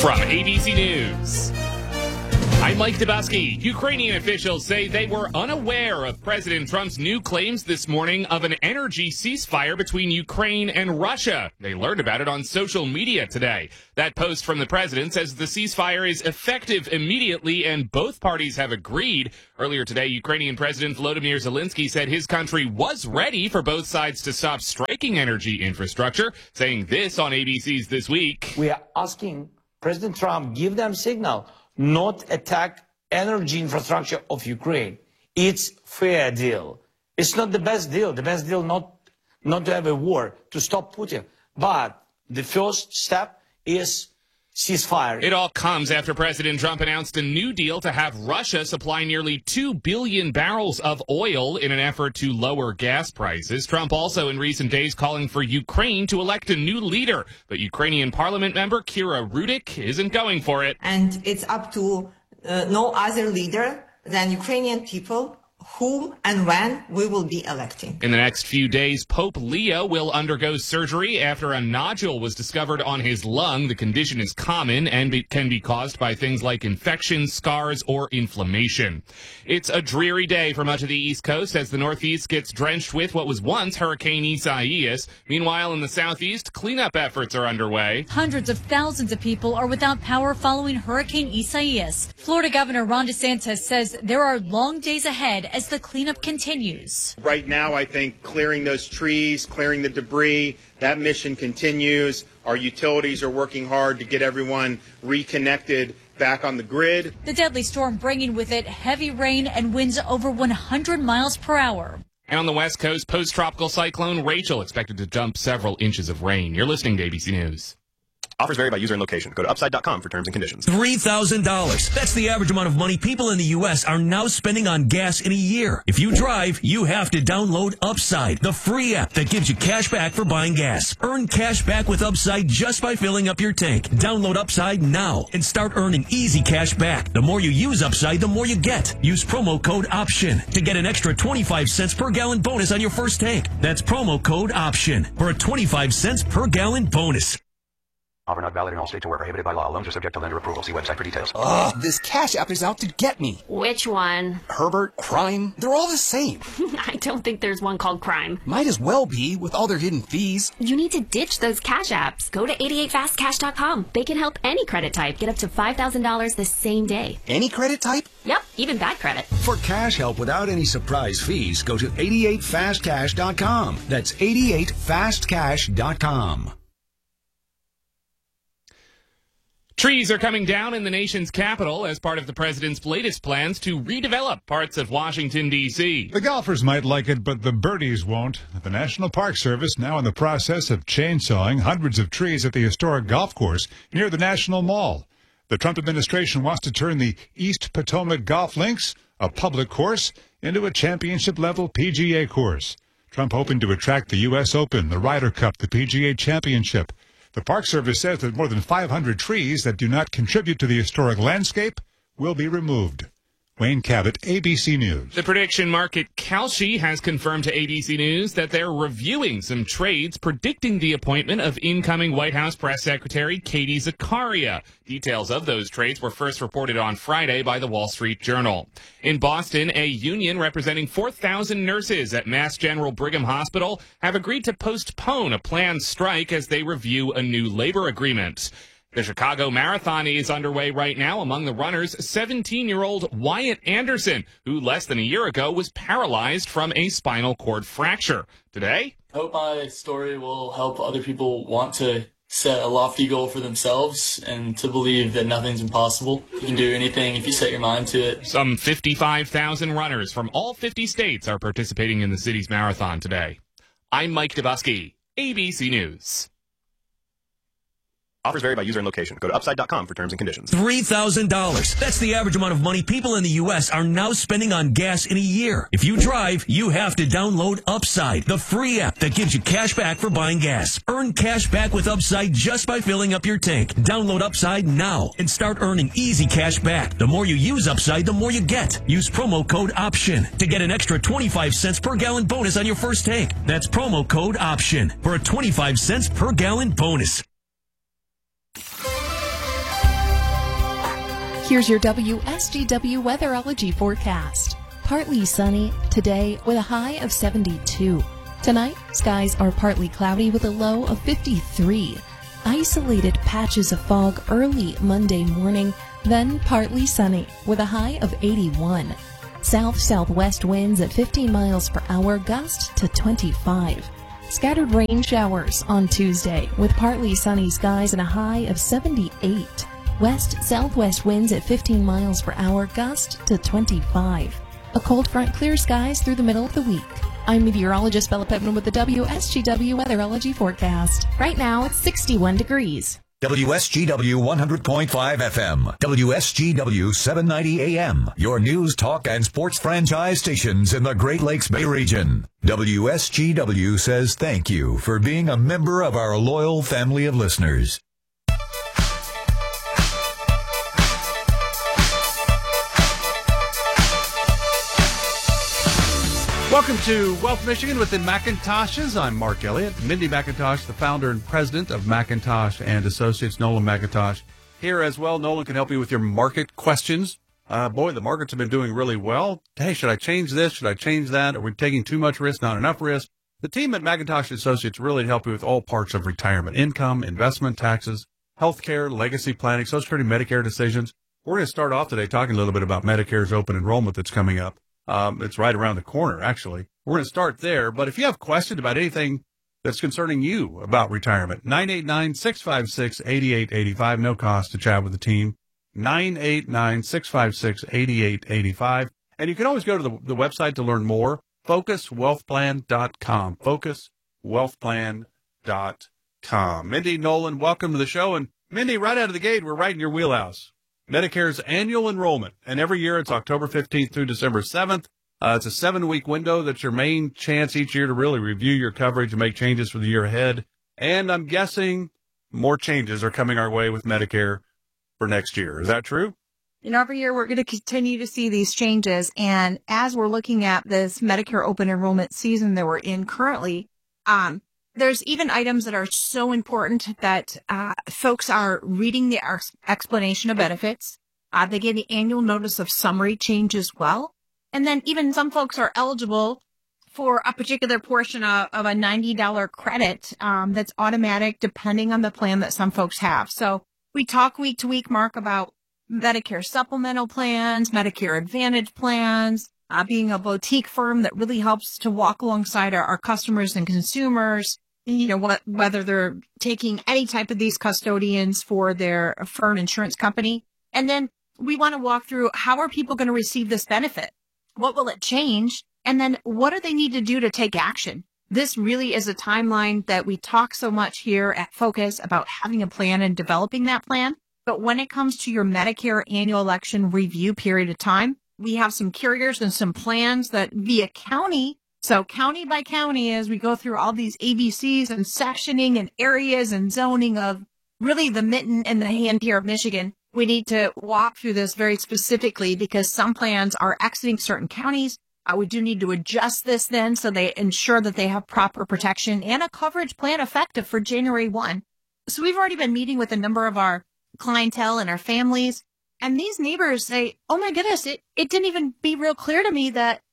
From ABC News, I'm Mike Dubowski. Ukrainian officials say they were unaware of President Trump's new claims this morning of an energy ceasefire between Ukraine and Russia. They learned about it on social media today. That post from the president says the ceasefire is effective immediately and both parties have agreed. Earlier today, Ukrainian President Volodymyr Zelensky said his country was ready for both sides to stop striking energy infrastructure, saying this on ABC's This Week. We are asking President Trump give them signal not attack energy infrastructure of Ukraine. It's fair deal. It's not the best deal. The best deal not to have a war, to stop Putin. But the first step is ceasefire. It all comes after President Trump announced a new deal to have Russia supply nearly 2 billion barrels of oil in an effort to lower gas prices. Trump also in recent days calling for Ukraine to elect a new leader. But Ukrainian parliament member Kira Rudik isn't going for it. And it's up to no other leader than Ukrainian people whom and when we will be electing. In the next few days, Pope Leo will undergo surgery after a nodule was discovered on his lung. The condition is common and can be caused by things like infections, scars, or inflammation. It's a dreary day for much of the East Coast as the Northeast gets drenched with what was once Hurricane Isaias. Meanwhile, in the Southeast, cleanup efforts are underway. Hundreds of thousands of people are without power following Hurricane Isaias. Florida Governor Ron DeSantis says there are long days ahead as the cleanup continues. Right now, I think clearing those trees, clearing the debris, that mission continues. Our utilities are working hard to get everyone reconnected back on the grid. The deadly storm bringing with it heavy rain and winds over 100 miles per hour. And on the West Coast, post-tropical cyclone Rachel expected to dump several inches of rain. You're listening to ABC News. Offers vary by user and location. Go to upside.com for terms and conditions. $3,000. That's the average amount of money people in the U.S. are now spending on gas in a year. If you drive, you have to download Upside, the free app that gives you cash back for buying gas. Earn cash back with Upside just by filling up your tank. Download Upside now and start earning easy cash back. The more you use Upside, the more you get. Use promo code OPTION to get an extra 25 cents per gallon bonus on your first tank. That's promo code OPTION for a 25 cents per gallon bonus. Offer not valid in all states or where prohibited by law. Loans are subject to lender approval. See website for details. Ugh, this Cash App is out to get me. Which one? Herbert, Crime, they're all the same. I don't think there's one called Crime. Might as well be with all their hidden fees. You need to ditch those Cash Apps. Go to 88fastcash.com. They can help any credit type get up to $5,000 the same day. Any credit type? Yep, even bad credit. For cash help without any surprise fees, go to 88fastcash.com. That's 88fastcash.com. Trees are coming down in the nation's capital as part of the president's latest plans to redevelop parts of Washington, D.C. The golfers might like it, but the birdies won't. The National Park Service now in the process of chainsawing hundreds of trees at the historic golf course near the National Mall. The Trump administration wants to turn the East Potomac Golf Links, a public course, into a championship-level PGA course. Trump hoping to attract the U.S. Open, the Ryder Cup, the PGA Championship. The Park Service says that more than 500 trees that do not contribute to the historic landscape will be removed. Wayne Cabot, ABC News. The prediction market Kalshi has confirmed to ABC News that they're reviewing some trades predicting the appointment of incoming White House Press Secretary Katie Zakaria. Details of those trades were first reported on Friday by the Wall Street Journal. In Boston, a union representing 4,000 nurses at Mass General Brigham Hospital have agreed to postpone a planned strike as they review a new labor agreement. The Chicago Marathon is underway right now. Among the runners, 17-year-old Wyatt Anderson, who less than a year ago was paralyzed from a spinal cord fracture. Today, I hope my story will help other people want to set a lofty goal for themselves and to believe that nothing's impossible. You can do anything if you set your mind to it. Some 55,000 runners from all 50 states are participating in the city's marathon today. I'm Mike Dubowski, ABC News. Offers vary by user and location. Go to upside.com for terms and conditions. $3,000. That's the average amount of money people in the U.S. are now spending on gas in a year. If you drive, you have to download Upside, the free app that gives you cash back for buying gas. Earn cash back with Upside just by filling up your tank. Download Upside now and start earning easy cash back. The more you use Upside, the more you get. Use promo code OPTION to get an extra 25 cents per gallon bonus on your first tank. That's promo code OPTION for a 25 cents per gallon bonus. Here's your WSGW weatherology forecast. Partly sunny today with a high of 72. Tonight, skies are partly cloudy with a low of 53. Isolated patches of fog early Monday morning, then partly sunny with a high of 81. South-southwest winds at 15 miles per hour, gust to 25. Scattered rain showers on Tuesday with partly sunny skies and a high of 78. West-southwest winds at 15 miles per hour, gust to 25. A cold front clears skies through the middle of the week. I'm meteorologist Bella Pittman with the WSGW weatherology forecast. Right now, it's 61 degrees. WSGW 100.5 FM, WSGW 790 AM, your news, talk, and sports franchise stations in the Great Lakes Bay region. WSGW says thank you for being a member of our loyal family of listeners. Welcome to Wealth Michigan with the McIntoshes. I'm Mark Elliott. Mindy McIntosh, the founder and president of McIntosh and Associates. Nolan McIntosh here as well. Nolan can help you with your market questions. Boy, the markets have been doing really well. Hey, should I change this? Should I change that? Are we taking too much risk, not enough risk? The team at McIntosh and Associates really help you with all parts of retirement, income, investment, taxes, healthcare, legacy planning, Social Security, Medicare decisions. We're going to start off today talking a little bit about Medicare's open enrollment that's coming up. It's right around the corner, actually. We're going to start there. But if you have questions about anything that's concerning you about retirement, 989-656-8885. No cost to chat with the team. 989-656-8885. And you can always go to the website to learn more. FocusWealthPlan.com. FocusWealthPlan.com. Mindy, Nolan, welcome to the show. And Mindy, right out of the gate, we're right in your wheelhouse. Medicare's annual enrollment, and every year it's October 15th through December 7th. It's a 7-week window that's your main chance each year to really review your coverage and make changes for the year ahead. And I'm guessing more changes are coming our way with Medicare for next year. Is that true? Every year we're going to continue to see these changes. And as we're looking at this Medicare open enrollment season that we're in currently, there's even items that are so important that folks are reading the explanation of benefits. They get the annual notice of summary change as well. And then even some folks are eligible for a particular portion of a $90 credit that's automatic depending on the plan that some folks have. So we talk week to week, Mark, about Medicare supplemental plans, Medicare Advantage plans, being a boutique firm that really helps to walk alongside our customers and consumers, whether they're taking any type of these custodians for their firm insurance company. And then we want to walk through how are people going to receive this benefit? What will it change? And then what do they need to do to take action? This really is a timeline that we talk so much here at Focus about having a plan and developing that plan. But when it comes to your Medicare annual election review period of time, we have some carriers and some plans that via county, so county by county, as we go through all these ABCs and sectioning and areas and zoning of really the mitten and the hand here of Michigan, we need to walk through this very specifically because some plans are exiting certain counties. We do need to adjust this then so they ensure that they have proper protection and a coverage plan effective for January 1. So we've already been meeting with a number of our clientele and our families. And these neighbors say, oh my goodness, it didn't even be real clear to me that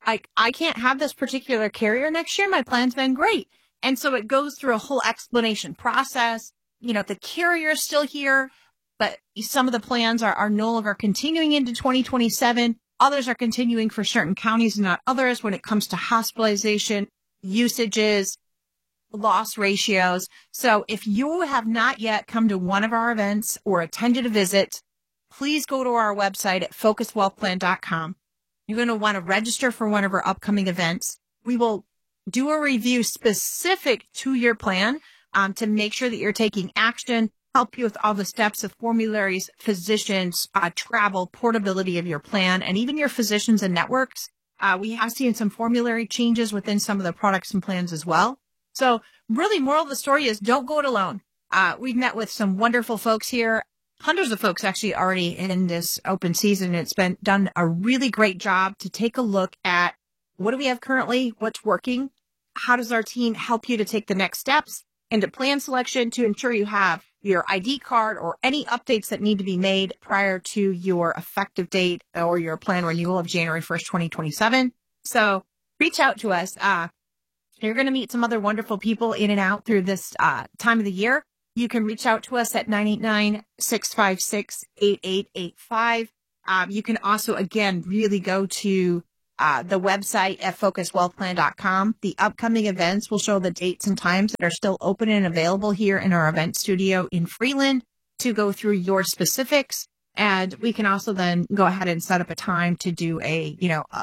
I can't have this particular carrier next year. My plan's been great. And so it goes through a whole explanation process. The carrier's still here, but some of the plans are no longer continuing into 2027. Others are continuing for certain counties and not others when it comes to hospitalization, usages, loss ratios. So if you have not yet come to one of our events or attended a visit, please go to our website at FocusWealthPlan.com. You're going to want to register for one of our upcoming events. We will do a review specific to your plan to make sure that you're taking action, help you with all the steps of formularies, physicians, travel, portability of your plan, and even your physicians and networks. We have seen some formulary changes within some of the products and plans as well. So really, moral of the story is don't go it alone. We've met with some wonderful folks here. Hundreds of folks actually already in this open season. It's been done a really great job to take a look at what do we have currently, what's working, how does our team help you to take the next steps into plan selection to ensure you have your ID card, or any updates that need to be made prior to your effective date or your plan renewal of January 1st, 2027. So reach out to us. You're going to meet some other wonderful people in and out through this time of the year. You can reach out to us at 989-656-8885. You can also, again, really go to the website at focuswealthplan.com. The upcoming events will show the dates and times that are still open and available here in our event studio in Freeland to go through your specifics. And we can also then go ahead and set up a time to do a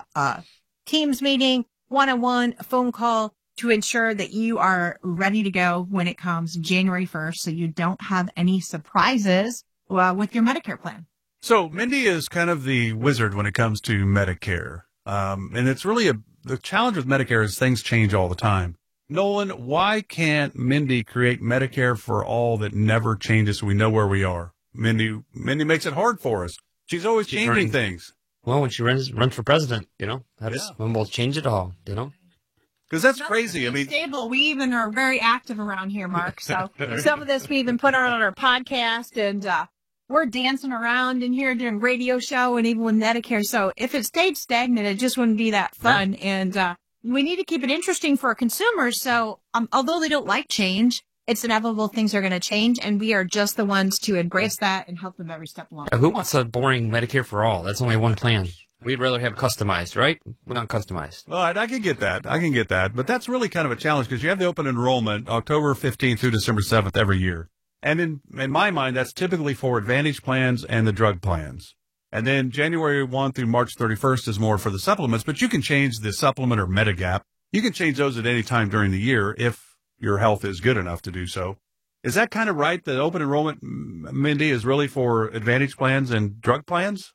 Teams meeting, one-on-one, a phone call to ensure that you are ready to go when it comes January 1st, so you don't have any surprises with your Medicare plan. So Mindy is kind of the wizard when it comes to Medicare. And it's really the challenge with Medicare is things change all the time. Nolan, why can't Mindy create Medicare for all that never changes so we know where we are? Mindy makes it hard for us. She's always changing things. Well, when she runs for president, that's when we'll change it all, Because that's crazy. I mean, stable. We even are very active around here, Mark. So some of this we even put on our podcast, and we're dancing around in here doing radio show and even with Medicare. So if it stayed stagnant, it just wouldn't be that fun. And we need to keep it interesting for our consumers. So although they don't like change, it's inevitable things are going to change, and we are just the ones to embrace that and help them every step along. Who wants a boring Medicare for all? That's only one plan. We'd rather have customized, right? We're not customized. Well, I can get that. But that's really kind of a challenge because you have the open enrollment October 15th through December 7th every year. And in my mind, that's typically for Advantage plans and the drug plans. And then January 1 through March 31st is more for the supplements, but you can change the supplement or Medigap. You can change those at any time during the year if your health is good enough to do so. Is that kind of right? The open enrollment, Mindy, is really for Advantage plans and drug plans?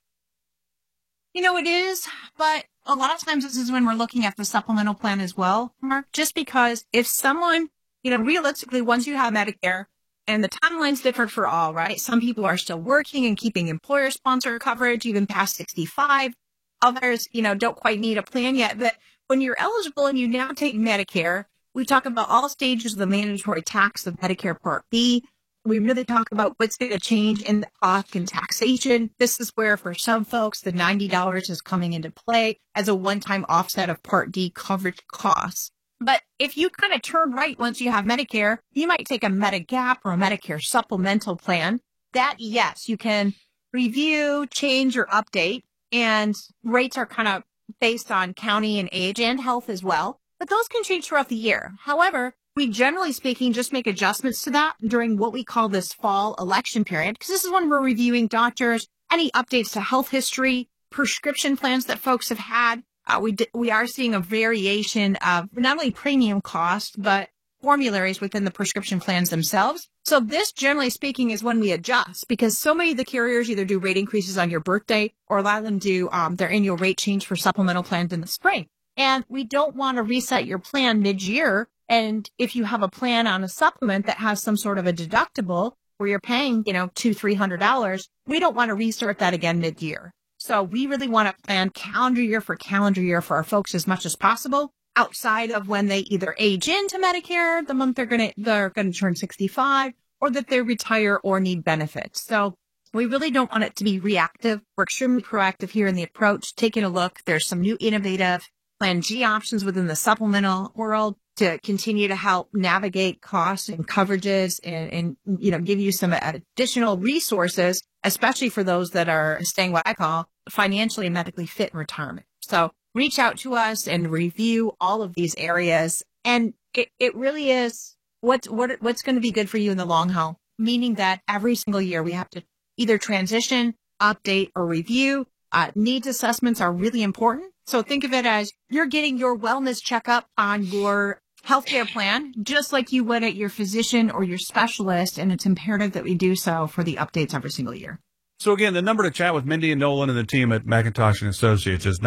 It is, but a lot of times this is when we're looking at the supplemental plan as well, Mark, just because if someone, realistically, once you have Medicare, and the timeline's different for all, right? Some people are still working and keeping employer-sponsored coverage even past 65. Others, don't quite need a plan yet. But when you're eligible and you now take Medicare, we talk about all stages of the mandatory tax of Medicare Part B. We really talk about what's going to change in the cost and taxation. This is where, for some folks, the $90 is coming into play as a one-time offset of Part D coverage costs. But if you kind of turn right once you have Medicare, you might take a Medigap or a Medicare supplemental plan. That, yes, you can review, change, or update. And rates are kind of based on county and age and health as well. But those can change throughout the year. However, we generally speaking just make adjustments to that during what we call this fall election period, because this is when we're reviewing doctors, any updates to health history, prescription plans that folks have had. We are seeing a variation of not only premium cost, but formularies within the prescription plans themselves. So this, generally speaking, is when we adjust, because so many of the carriers either do rate increases on your birthday or allow them to do their annual rate change for supplemental plans in the spring. And we don't want to reset your plan mid-year. And if you have a plan on a supplement that has some sort of a deductible where you're paying, $200-300, we don't want to restart that again mid-year. So we really want to plan calendar year for our folks as much as possible, outside of when they either age into Medicare the month they're going to turn 65, or that they retire or need benefits. So we really don't want it to be reactive. We're extremely proactive here in the approach, taking a look. There's some new innovative Plan G options within the supplemental world to continue to help navigate costs and coverages and give you some additional resources, especially for those that are staying what I call financially and medically fit in retirement. So reach out to us and review all of these areas. And it really is what's going to be good for you in the long haul, meaning that every single year we have to either transition, update, or review. Needs assessments are really important. So think of it as you're getting your wellness checkup on your healthcare plan, just like you would at your physician or your specialist. And it's imperative that we do so for the updates every single year. So again, the number to chat with Mindy and Nolan and the team at McIntosh & Associates is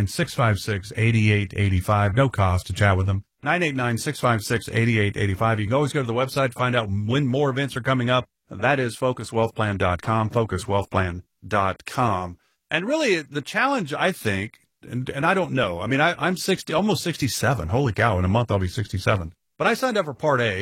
989-656-8885. No cost to chat with them. 989-656-8885. You can always go to the website, find out when more events are coming up. That is focuswealthplan.com, focuswealthplan.com. And really, the challenge, I think, and I don't know. I mean, I'm 60, almost 67. Holy cow, in a month I'll be 67. But I signed up for Part A,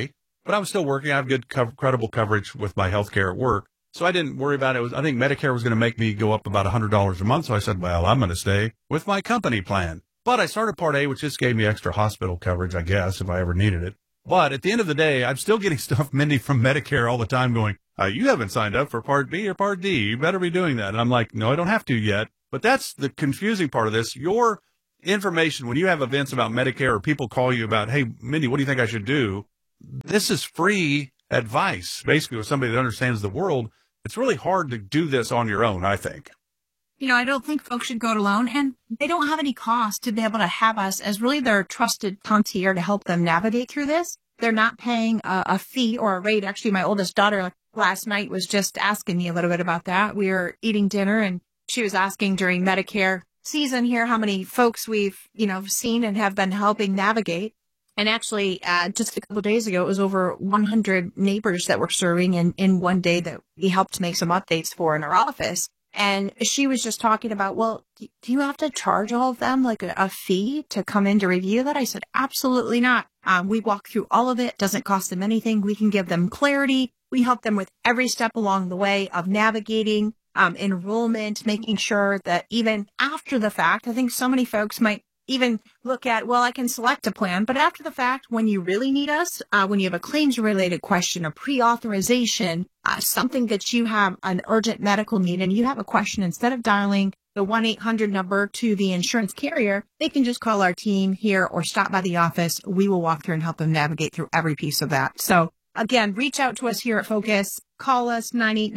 but I was still working. I have good, credible coverage with my health care at work. So I didn't worry about it. I think Medicare was going to make me go up about $100 a month. So I said, well, I'm going to stay with my company plan. But I started Part A, which just gave me extra hospital coverage, I guess, if I ever needed it. But at the end of the day, I'm still getting stuff, Mindy, from Medicare all the time going, you haven't signed up for Part B or Part D. You better be doing that. And I'm like, no, I don't have to yet. But that's the confusing part of this. Your information, when you have events about Medicare or people call you about, hey, Mindy, what do you think I should do? This is free advice, basically, with somebody that understands the world. It's really hard to do this on your own, I think. You know, I don't think folks should go it alone, and they don't have any cost to be able to have us as really their trusted concierge to help them navigate through this. They're not paying a fee or a rate. Actually, my oldest daughter last night was just asking me a little bit about that. We were eating dinner, and she was asking during Medicare season here how many folks we've, seen and have been helping navigate. And actually, just a couple of days ago, it was over 100 neighbors that we're serving in one day that we helped make some updates for in our office. And she was just talking about, well, do you have to charge all of them like a fee to come in to review that? I said, absolutely not. We walk through all of it. Doesn't cost them anything. We can give them clarity. We help them with every step along the way of navigating enrollment, making sure that even after the fact, I think so many folks might even look at, well, I can select a plan, but after the fact, when you really need us, when you have a claims-related question, a pre-authorization, something that you have an urgent medical need and you have a question, instead of dialing the 1-800 number to the insurance carrier, they can just call our team here or stop by the office. We will walk through and help them navigate through every piece of that. So again, reach out to us here at Focus. Call us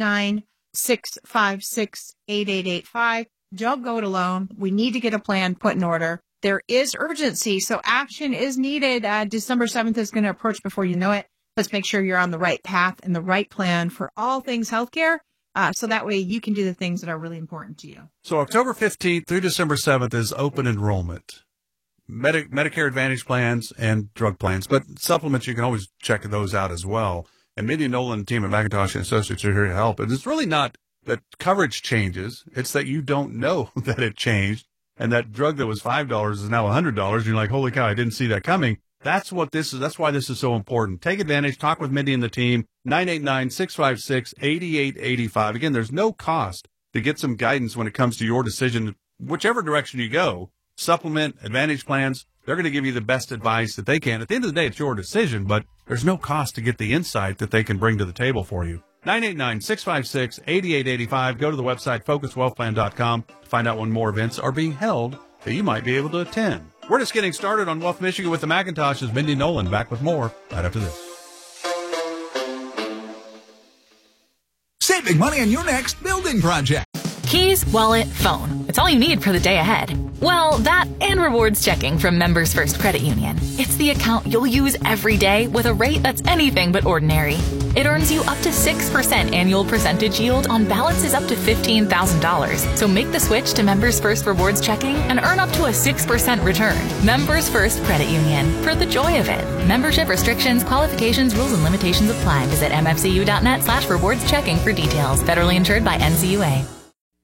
989-656-8885. Don't go it alone. We need to get a plan put in order. There is urgency, so action is needed. December 7th is going to approach before you know it. Let's make sure you're on the right path and the right plan for all things healthcare, so that way you can do the things that are really important to you. So October 15th through December 7th is open enrollment. Medicare Advantage plans and drug plans, but supplements, you can always check those out as well. And Mindy Nolan and team at McIntosh and Associates are here to help. And it's really not that coverage changes. It's that you don't know that it changed. And that drug that was $5 is now $100. And you're like, holy cow, I didn't see that coming. That's what this is. That's why this is so important. Take advantage. Talk with Mindy and the team. 989-656-8885. Again, there's no cost to get some guidance when it comes to your decision, whichever direction you go. Supplement, Advantage plans, they're going to give you the best advice that they can. At the end of the day, it's your decision, but there's no cost to get the insight that they can bring to the table for you. 989-656-8885. Go to the website, focuswealthplan.com, to find out when more events are being held that you might be able to attend. We're just getting started on Wealth Michigan with the McIntoshes. Mindy Nolan back with more right after this. Save big money on your next building project. Keys, wallet, phone. It's all you need for the day ahead. Well, that and rewards checking from Members First Credit Union. It's the account you'll use every day with a rate that's anything but ordinary. It earns you up to 6% annual percentage yield on balances up to $15,000. So make the switch to Members First Rewards Checking and earn up to a 6% return. Members First Credit Union. For the joy of it. Membership restrictions, qualifications, rules, and limitations apply. Visit mfcu.net/rewards checking for details. Federally insured by NCUA.